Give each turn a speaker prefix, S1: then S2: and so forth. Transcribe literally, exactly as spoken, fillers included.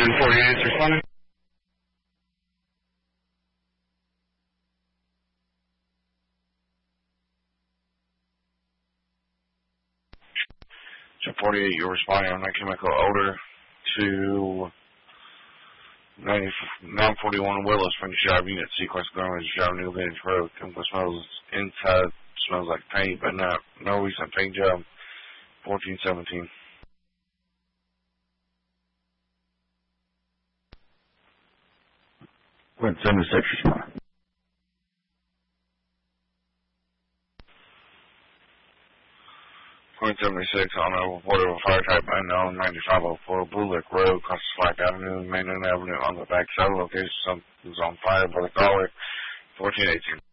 S1: ten forty-eight is responding. ten forty-eight, you're responding on that chemical odor to nine forty-one Willow Springs Drive Unit Sequence Garage Drive, New Village Road. Chemical smells inside, smells like paint, but not, no recent paint job. fourteen seventeen.
S2: Point seventy-six, respond.
S1: Point seventy-six on a report of a fire type unknown, ninety-five oh four Blue Lick Road, across Slack Avenue, Mainland Avenue, on the back side of the location. Something's on fire by the caller. fourteen eighteen.